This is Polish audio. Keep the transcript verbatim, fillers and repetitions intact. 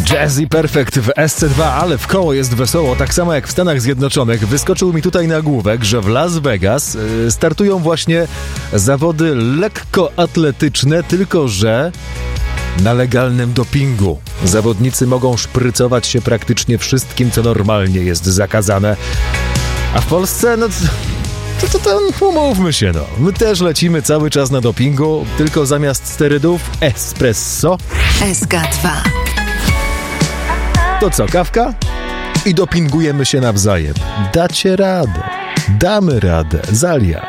Jazzy Perfect w S C dwa, ale w koło jest wesoło, tak samo jak w Stanach Zjednoczonych. Wyskoczył mi tutaj nagłówek, że w Las Vegas y, startują właśnie zawody lekkoatletyczne, tylko że na legalnym dopingu. Zawodnicy mogą szprycować się praktycznie wszystkim, co normalnie jest zakazane. A w Polsce, no to, to, to, to umówmy się, no. My też lecimy cały czas na dopingu, tylko zamiast sterydów espresso. S K dwa. To co, kawka? I dopingujemy się nawzajem. Dacie radę. Damy radę. Zalia.